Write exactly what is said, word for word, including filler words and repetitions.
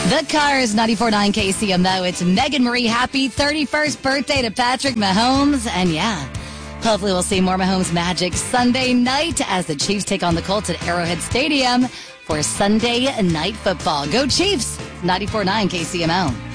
The Cars, ninety-four point nine K C M O. It's Megan Marie. Happy thirty-first birthday to Patrick Mahomes. And yeah, hopefully we'll see more Mahomes magic Sunday night as the Chiefs take on the Colts at Arrowhead Stadium for Sunday Night Football. Go Chiefs, ninety-four point nine K C M O.